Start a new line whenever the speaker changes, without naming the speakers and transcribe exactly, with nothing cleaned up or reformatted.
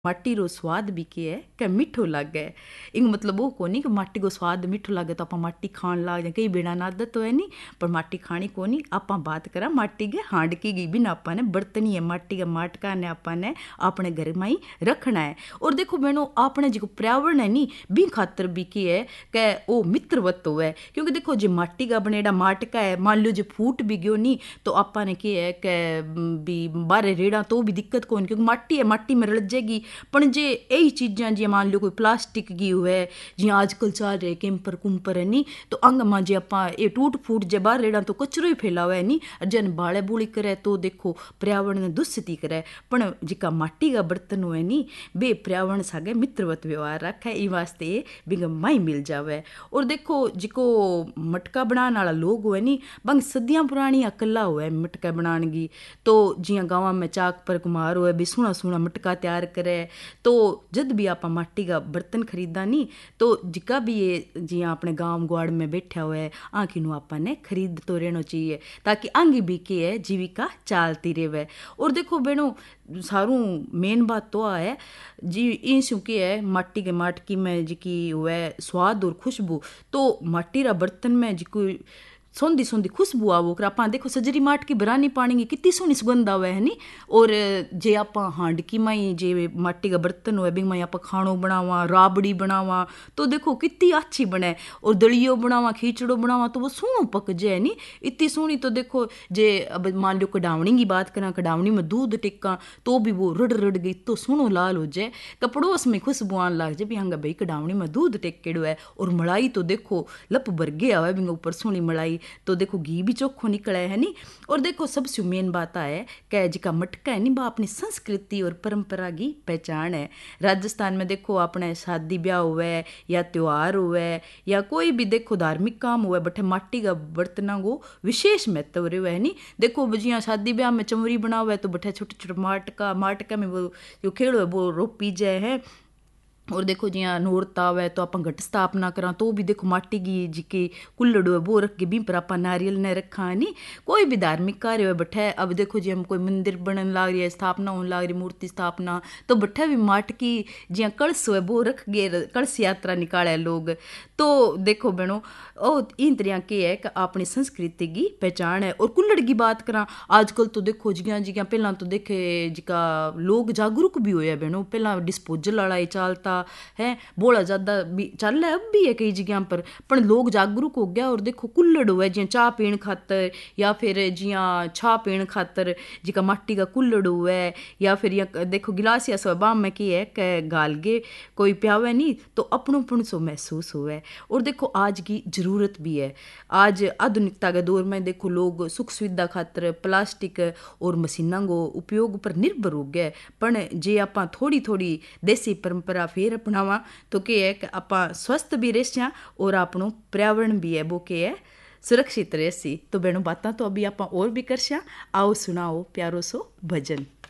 माटी रो स्वाद भी के है कि मिठो लगे। इंग मतलब वो कोनी कि माटी को स्वाद मिठो लगे तो आप माटी खान लाग जाए, कई बेड़ा ना आदत तो है नहीं पर माटी खानी कोनी। आप बात करा माटी के हांडकी की भी ना आपा ने बर्तनी है माटी का माटका ने आपा ने अपने घर में ही रखना है। और देखो बहनों आपने जो पर्यावरण है नी भी खातर भी की है कि वो मित्रवत हो है, क्योंकि देखो जो माटी का बनेड़ा माटका है मान लो जो फूट भी गयो नी तो आपा ने की है कि भी बारे रेड़ा तो भी दिक्कत कौन, क्योंकि माटी है माटी में रल जाएगी। पर जे यही चीज़ां जी मान लो कोई प्लास्टिक की हुए जियां आजकल चल रहे कैंपर कुंपर है नी तो अंग मां जे आप ये टूट फूट जे बाहर रेड़ा तो कचरो ही फैलावे है नी जन बाले बूली करे तो देखो पर्यावरण ने दूषित करे। पण जिका माटी का बर्तन हुए नी बे पर्यावरण सागे मित्रवत व्यवहार रखे ई वास्ते बिंग माई मिल जावे। और देखो जिको मटका बनाने वाला लोग हुए नी बंग सदियां पुरानी कला हुए मटका बनाने की। तो जियां गाँव में चाक पर कुमार हुए भी सोहना सोहना मटका तैयार करे तो जब भी आप माटी का बर्तन खरीदा नी तो जिका भी ये जियां अपने गांव गुआड़ में बैठा हुआ है आँखी नू आपा ने खरीद तो रहना चाहिए ताकि आंगी भी के है जीविका चालती रहे। और देखो बहनों सारू मेन बात तो आ है जी इन के है माटी के माटकी में जिकी हुए स्वाद और खुशबू तो माटी रा बर्तन में जिको सोंधी सोंधी खुशबू आवो कर आप देखो सजरी माट की बरानी पानी की कितनी सोहनी सुगंध आवे है नी। और जे आप हांडकी माई जे माटी का बर्तन हो बिंग माई आप खाणो बनावा राबड़ी बनावा तो देखो कितनी अच्छी बने। और दलियो बनावा खीचड़ो बनावा तो वो सोहनो पक जाए नी इतनी सोहनी। तो देखो जे अब मान लो कडावनी की बात करा कडावनी में दूध टिक्का तो भी वो रड़ रड़ गई तो सोहनो लाल हो जाए कपड़ोस में खुशबू आन लग जाए भी हाँ भाई कडावनी में दूध टेकेड़ो है। और मलाई तो देखो लप बरगे आवे बिंग ऊपर सोहनी मलाई तो देखो घी भी चोखो निकला है नी। और देखो सबसे मेन बात है कि जिका मटका है नी बा अपनी संस्कृति और परंपरा की पहचान है। राजस्थान में देखो अपने शादी ब्याह हुए या त्योहार हुए या कोई भी देखो धार्मिक काम हुए बटे माटी का बर्तनों को विशेष महत्व रहे है नी। देखो जियां शादी ब्याह में चमरी बना हुआ है तो बटे छोटे छोटे माटका माटका में वो जो खेल है वो रोपी जाए है। और देखो जियां नोरता आवे तो आप घट स्थापना करा तो भी देखो माटी की जिके कुल्लड़ है वो रख के भी पर आप नारियल ने रखा है नी। कोई भी धार्मिक कार्य हो बैठे अब देखो जी हम कोई मंदिर बनने लग रही है स्थापना होने लग रही मूर्ति स्थापना तो बैठे भी माट की जियां कलश है वो रख गए कलश यात्रा निकाले लोग। तो देखो बहनों ओ इन तरह के है कि अपनी संस्कृति की पहचान है। और कुल्लड़ की बात करा आजकल तो देखो जियां जियां पहला तो देखे जिका लोग जागरूक भी होया बहनों पहला डिस्पोजल वाला ही चलता है बोला ज्यादा भी चल रहा है अब भी है कई जगह पर पर लोग जागरूक हो गया। और देखो कुल्लड़ हुआ जियां चाह पीण खातर या फिर जियां छा पीण खातर जिका माटी का कुल्लड़ हुआ या फिर या देखो गिलास या स्वभाव में की है कि गाल के कोई प्यावे नहीं तो अपनोपन सो महसूस हुआ है। और देखो आज की जरूरत भी है आज आधुनिकता के दौर में देखो लोग सुख सुविधा खातर प्लास्टिक और मशीनों को उपयोग पर निर्भर हो गए पर जे आप थोड़ी थोड़ी देसी परंपरा फिर अपनावा तो के है कि आप स्वस्थ भी रह और आपनो पर्यावरण भी है वो के है सुरक्षित रह सी। तो बहनों बातें तो अभी आप और भी कर आओ सुनाओ प्यारो सो भजन।